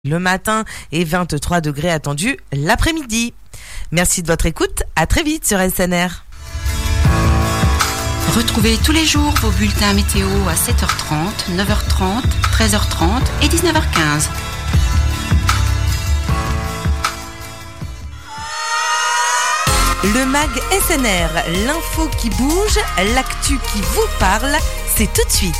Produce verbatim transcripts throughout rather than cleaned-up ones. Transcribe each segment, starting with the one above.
Le matin et vingt-trois degrés attendus l'après-midi. Merci de votre écoute. À très vite sur S N R. Retrouvez tous les jours vos bulletins météo à sept heures trente, neuf heures trente, treize heures trente et dix-neuf heures quinze. Le mag S N R, l'info qui bouge, l'actu qui vous parle, c'est tout de suite.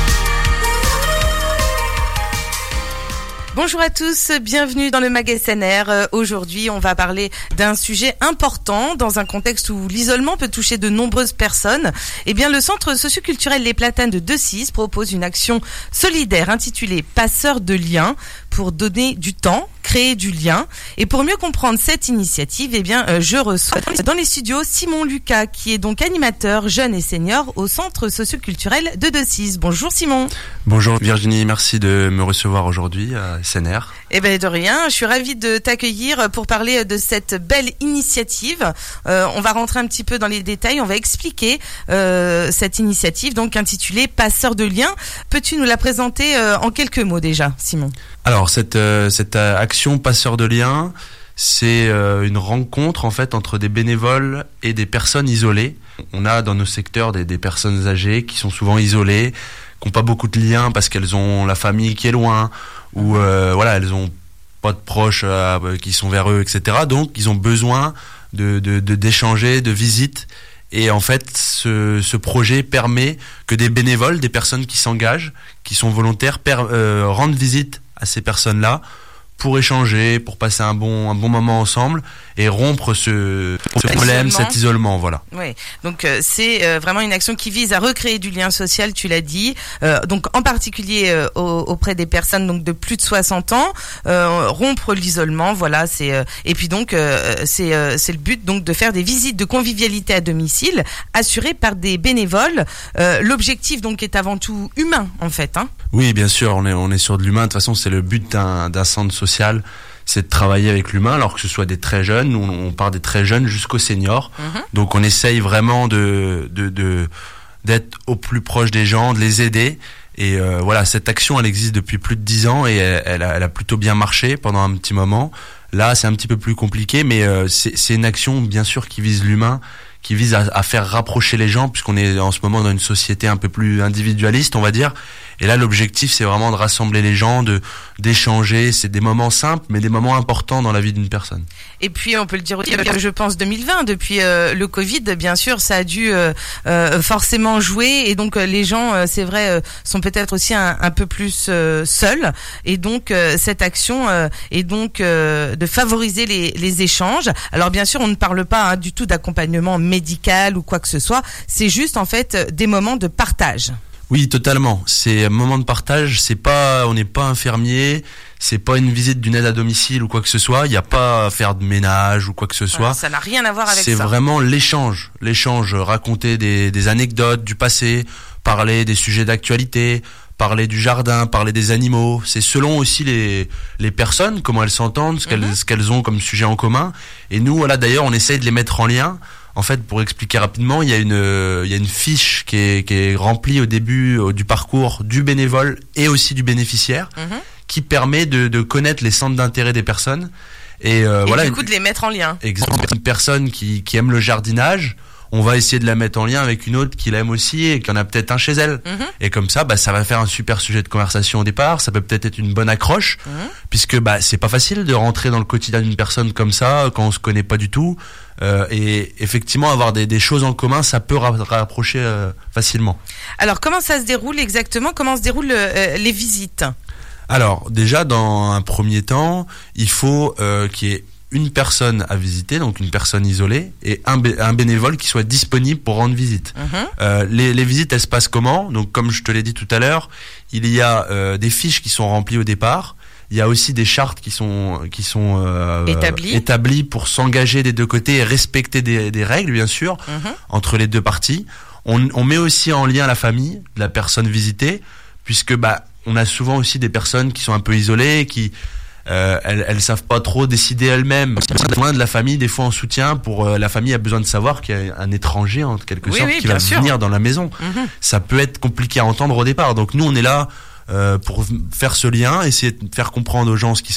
Bonjour à tous, bienvenue dans le mag S N R. Euh, aujourd'hui, on va parler d'un sujet important dans un contexte où l'isolement peut toucher de nombreuses personnes. Eh bien, le centre socioculturel Les Platanes de Decize propose une action solidaire intitulée Passeurs de liens pour donner du temps, créer du lien. Et pour mieux comprendre cette initiative, eh bien, euh, je reçois dans les studios Simon Lucas, qui est donc animateur jeune et senior au centre socioculturel de Decize. Bonjour Simon. Bonjour Virginie, merci de me recevoir aujourd'hui à S N R. Eh ben de rien, je suis ravie de t'accueillir pour parler de cette belle initiative. Euh, on va rentrer un petit peu dans les détails, on va expliquer euh, cette initiative donc intitulée Passeurs de liens. Peux-tu nous la présenter euh, en quelques mots déjà, Simon ? Alors cette euh, cette action Passeurs de liens, c'est euh, une rencontre en fait entre des bénévoles et des personnes isolées. On a dans nos secteurs des, des personnes âgées qui sont souvent isolées, qui n'ont pas beaucoup de liens parce qu'elles ont la famille qui est loin, ou euh, voilà, elles ont pas de proches euh, qui sont vers eux, et cetera. Donc ils ont besoin de, de, de d'échanger, de visites. Et en fait, ce, ce projet permet que des bénévoles, des personnes qui s'engagent, qui sont volontaires, per, euh, rendent visite à ces personnes-là pour échanger, pour passer un bon un bon moment ensemble et rompre ce, ce problème, isolement. cet isolement, voilà. Oui, donc euh, c'est euh, vraiment une action qui vise à recréer du lien social, tu l'as dit, euh, donc en particulier euh, auprès des personnes donc de plus de soixante ans, euh, rompre l'isolement, voilà, c'est euh, et puis donc euh, c'est euh, c'est le but donc de faire des visites de convivialité à domicile assurées par des bénévoles. Euh, l'objectif donc est avant tout humain en fait, hein. Oui, bien sûr, on est on est sur de l'humain. De toute façon, c'est le but d'un d'un centre social, c'est de travailler avec l'humain, alors que ce soit des très jeunes, nous on part des très jeunes jusqu'aux seniors. Mmh. Donc on essaye vraiment de de de d'être au plus proche des gens, de les aider. Et euh, voilà, cette action, elle existe depuis plus de dix ans et elle, elle, a, elle a plutôt bien marché pendant un petit moment. Là, c'est un petit peu plus compliqué, mais euh, c'est c'est une action bien sûr qui vise l'humain, qui vise à, à faire rapprocher les gens, puisqu'on est en ce moment dans une société un peu plus individualiste, on va dire. Et là, l'objectif, c'est vraiment de rassembler les gens, de d'échanger. C'est des moments simples, mais des moments importants dans la vie d'une personne. Et puis, on peut le dire aussi, je pense deux mille vingt, depuis euh, le Covid, bien sûr, ça a dû euh, euh, forcément jouer. Et donc, euh, les gens, euh, c'est vrai, euh, sont peut-être aussi un, un peu plus euh, seuls. Et donc, euh, cette action euh, est donc euh, de favoriser les, les échanges. Alors, bien sûr, on ne parle pas hein, du tout d'accompagnement médical ou quoi que ce soit. C'est juste, en fait, des moments de partage. Oui, totalement. C'est un moment de partage. C'est pas, on n'est pas infirmier. C'est pas une visite d'une aide à domicile ou quoi que ce soit. Il n'y a pas à faire de ménage ou quoi que ce soit. Voilà, ça n'a rien à voir avec c'est ça. C'est vraiment l'échange. L'échange, raconter des, des anecdotes du passé, parler des sujets d'actualité, parler du jardin, parler des animaux. C'est selon aussi les, les personnes, comment elles s'entendent, ce qu'elles, mm-hmm. ce qu'elles ont comme sujet en commun. Et nous, voilà, d'ailleurs, on essaye de les mettre en lien. En fait, pour expliquer rapidement, il y a une il y a une fiche qui est qui est remplie au début du parcours du bénévole et aussi du bénéficiaire, mmh. qui permet de de connaître les centres d'intérêt des personnes et, euh, et voilà, du coup de les mettre en lien. Exemple, une personne qui qui aime le jardinage, on va essayer de la mettre en lien avec une autre qui l'aime aussi et qui en a peut-être un chez elle. Mmh. Et comme ça, bah, ça va faire un super sujet de conversation au départ. Ça peut peut-être être une bonne accroche, mmh. puisque bah, c'est pas facile de rentrer dans le quotidien d'une personne comme ça quand on se connaît pas du tout. Euh, et effectivement, avoir des, des choses en commun, ça peut rapprocher euh, facilement. Alors, comment ça se déroule exactement ? Comment se déroulent euh, les visites ? Alors, déjà, dans un premier temps, il faut euh, qu'il y ait une personne à visiter, donc une personne isolée, et un, bé- un bénévole qui soit disponible pour rendre visite. Mmh. Euh, les, les visites, elles se passent comment ? Donc, comme je te l'ai dit tout à l'heure, il y a euh, des fiches qui sont remplies au départ. Il y a aussi des chartes qui sont qui sont euh, établies. établies pour s'engager des deux côtés et respecter des, des règles, bien sûr, mmh. entre les deux parties. On, on met aussi en lien la famille de la personne visitée, puisque bah on a souvent aussi des personnes qui sont un peu isolées, qui euh, elles elles savent pas trop décider elles-mêmes. Loin de la famille, des fois en soutien, pour euh, la famille a besoin de savoir qu'il y a un étranger en quelque oui, sorte oui, qui va sûr. venir dans la maison. Mmh. Ça peut être compliqué à entendre au départ. Donc nous on est là. Euh, pour faire ce lien, essayer de faire comprendre aux gens ce qui se